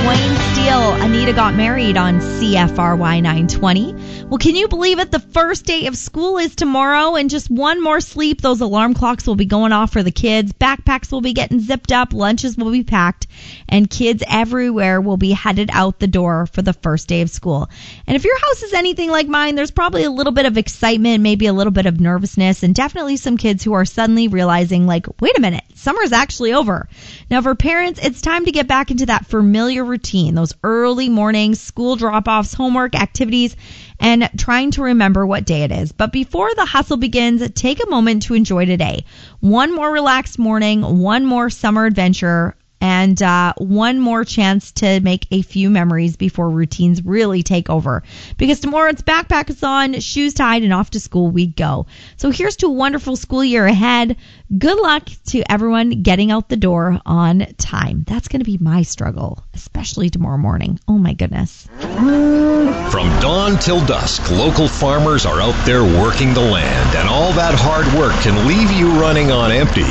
Wayne Steele, Anita Got Married on CFRY 920. Well, can you believe it? The first day of school is tomorrow, and just one more sleep, those alarm clocks will be going off for the kids. Backpacks will be getting zipped up, lunches will be packed, and kids everywhere will be headed out the door for the first day of school. And if your house is anything like mine, there's probably a little bit of excitement, maybe a little bit of nervousness, and definitely some kids who are suddenly realizing, like, wait a minute, summer's actually over. Now, for parents, it's time to get back into that familiar routine, those early mornings, school drop-offs, homework, activities, and trying to remember what day it is. But before the hustle begins, take a moment to enjoy today. One more relaxed morning, one more summer adventure, and one more chance to make a few memories before routines really take over. Because tomorrow it's backpacks on, shoes tied, and off to school we go. So here's to a wonderful school year ahead. Good luck to everyone getting out the door on time. That's going to be my struggle, especially tomorrow morning. Oh my goodness. From dawn till dusk, local farmers are out there working the land, and all that hard work can leave you running on empty.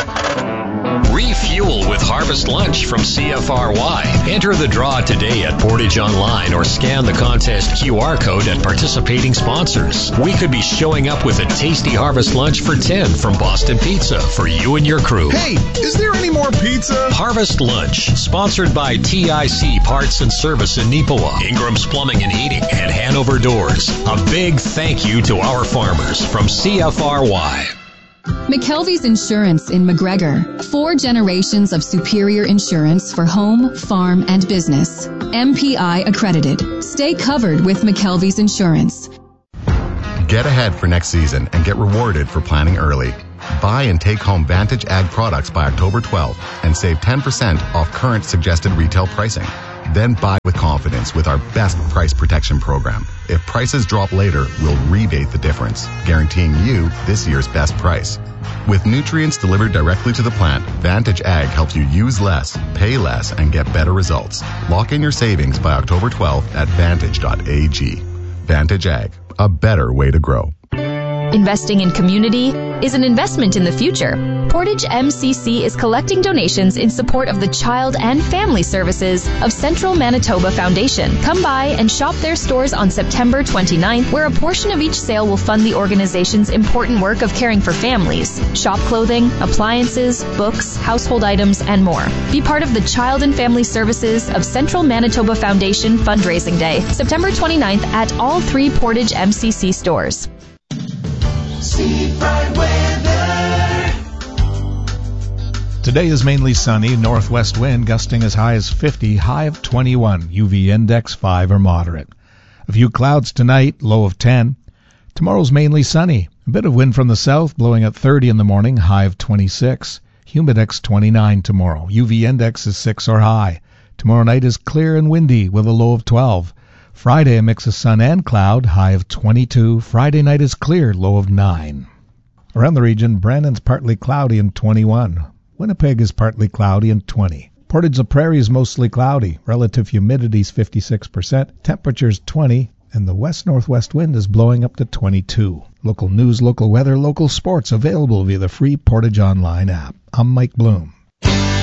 Refuel with Harvest Lunch from CFRY. Enter the draw today at Portage Online or scan the contest QR code at participating sponsors. We could be showing up with a tasty Harvest Lunch for 10 from Boston Pizza for you and your crew. Hey, is there any more pizza? Harvest Lunch, sponsored by TIC Parts and Service in Neepawa, Ingram's Plumbing and Heating, and Hanover Doors. A big thank you to our farmers from CFRY. McKelvey's Insurance in McGregor. 4 generations of superior insurance for home, farm, and business. MPI accredited. Stay covered with McKelvey's Insurance. Get ahead for next season and get rewarded for planning early. Buy and take home Vantage Ag products by October 12th and save 10% off current suggested retail pricing. Then buy with confidence with our best price protection program. If prices drop later, we'll rebate the difference, guaranteeing you this year's best price. With nutrients delivered directly to the plant, Vantage Ag helps you use less, pay less, and get better results. Lock in your savings by October 12th at vantage.ag. Vantage Ag, a better way to grow. Investing in community is an investment in the future. Portage MCC is collecting donations in support of the Child and Family Services of Central Manitoba Foundation. Come by and shop their stores on September 29th, where a portion of each sale will fund the organization's important work of caring for families. Shop clothing, appliances, books, household items, and more. Be part of the Child and Family Services of Central Manitoba Foundation Fundraising Day, September 29th at all 3 Portage MCC stores. Today is mainly sunny, northwest wind gusting as high as 50, high of 21, UV index 5 or moderate. A few clouds tonight, low of 10. Tomorrow's mainly sunny, a bit of wind from the south blowing at 30 in the morning, high of 26. Humidex 29 tomorrow, UV index is 6 or high. Tomorrow night is clear and windy with a low of 12. Friday, a mix of sun and cloud, high of 22. Friday night is clear, low of 9. Around the region, Brandon's partly cloudy and 21. Winnipeg is partly cloudy and 20. Portage la Prairie is mostly cloudy. Relative humidity is 56%. Temperature's 20. And the west-northwest wind is blowing up to 22. Local news, local weather, local sports available via the free Portage Online app. I'm Mike Bloom.